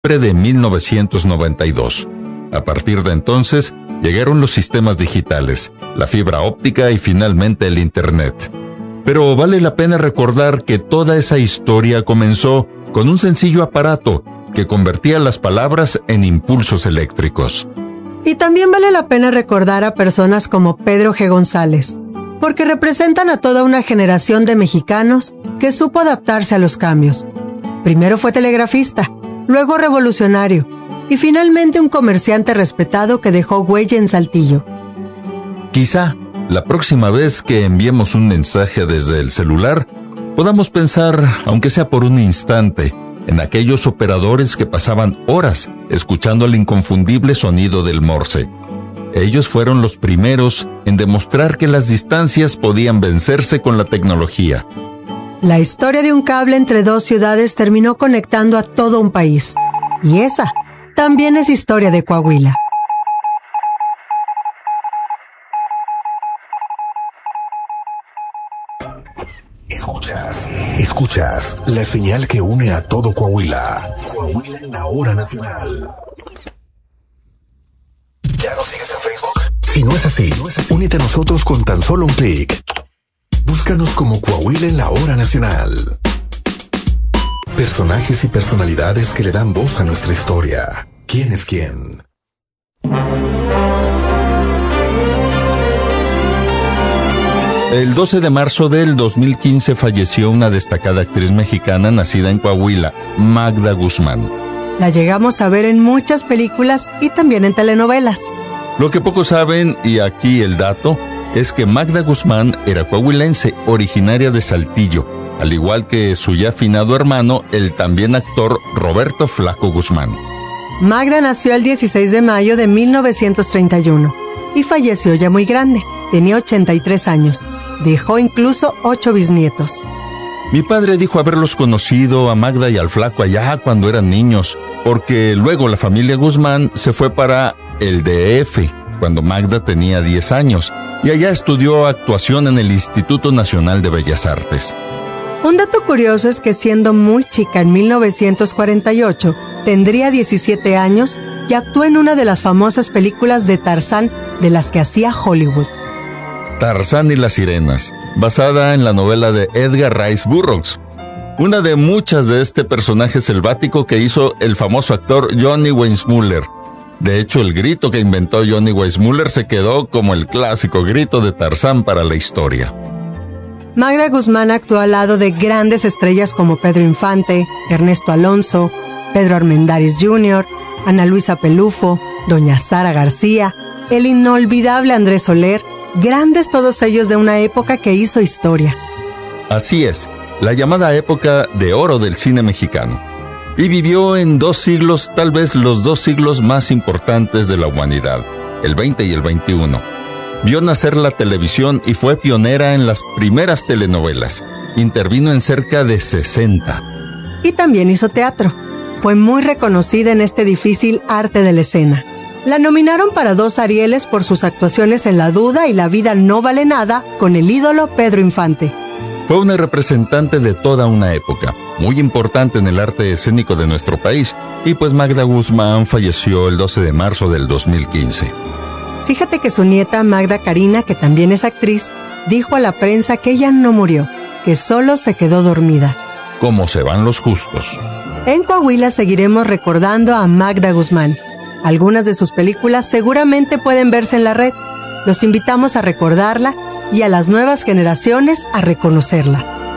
de 1992. A partir de entonces, llegaron los sistemas digitales, la fibra óptica y finalmente el Internet. Pero vale la pena recordar que toda esa historia comenzó con un sencillo aparato que convertía las palabras en impulsos eléctricos. Y también vale la pena recordar a personas como Pedro G. González, porque representan a toda una generación de mexicanos que supo adaptarse a los cambios. Primero fue telegrafista, luego revolucionario, y finalmente un comerciante respetado que dejó huella en Saltillo. Quizá, la próxima vez que enviemos un mensaje desde el celular, podamos pensar, aunque sea por un instante, en aquellos operadores que pasaban horas escuchando el inconfundible sonido del Morse. Ellos fueron los primeros en demostrar que las distancias podían vencerse con la tecnología. La historia de un cable entre dos ciudades terminó conectando a todo un país. Y esa también es historia de Coahuila. Escuchas la señal que une a todo Coahuila. Coahuila en la hora nacional. ¿Ya nos sigues en Facebook? Si no es así, únete a nosotros con tan solo un clic. Búscanos como Coahuila en la hora nacional. Personajes y personalidades que le dan voz a nuestra historia. ¿Quién es quién? El 12 de marzo del 2015 falleció una destacada actriz mexicana nacida en Coahuila, Magda Guzmán. La llegamos a ver en muchas películas y también en telenovelas. Lo que pocos saben, y aquí el dato, es que Magda Guzmán era coahuilense, originaria de Saltillo, al igual que su ya finado hermano, el también actor Roberto Flaco Guzmán. Magda nació el 16 de mayo de 1931 y falleció ya muy grande, tenía 83 años. Dejó incluso 8 bisnietos. Mi padre dijo haberlos conocido a Magda y al Flaco allá cuando eran niños, porque luego la familia Guzmán se fue para el DF, cuando Magda tenía 10 años, y allá estudió actuación en el Instituto Nacional de Bellas Artes. Un dato curioso es que siendo muy chica en 1948, tendría 17 años y actuó en una de las famosas películas de Tarzán de las que hacía Hollywood. Tarzán y las sirenas, basada en la novela de Edgar Rice Burroughs, una de muchas de este personaje selvático que hizo el famoso actor Johnny Weissmuller. De hecho, el grito que inventó Johnny Weissmuller se quedó como el clásico grito de Tarzán para la historia. Magda Guzmán actuó al lado de grandes estrellas como Pedro Infante, Ernesto Alonso, Pedro Armendáriz Jr., Ana Luisa Pelufo, Doña Sara García, el inolvidable Andrés Soler, grandes todos ellos de una época que hizo historia. Así es, la llamada época de oro del cine mexicano. Y vivió en 2 siglos, tal vez los 2 siglos más importantes de la humanidad, el 20 y el 21. Vio nacer la televisión y fue pionera en las primeras telenovelas. Intervino en cerca de 60. Y también hizo teatro. Fue muy reconocida en este difícil arte de la escena. La nominaron para 2 Arieles por sus actuaciones en La Duda y La vida no vale nada con el ídolo Pedro Infante. Fue una representante de toda una época, muy importante en el arte escénico de nuestro país, y pues Magda Guzmán falleció el 12 de marzo del 2015. Fíjate que su nieta Magda Karina, que también es actriz, dijo a la prensa que ella no murió, que solo se quedó dormida. ¿Cómo se van los justos? En Coahuila seguiremos recordando a Magda Guzmán. Algunas de sus películas seguramente pueden verse en la red. Los invitamos a recordarla y a las nuevas generaciones a reconocerla.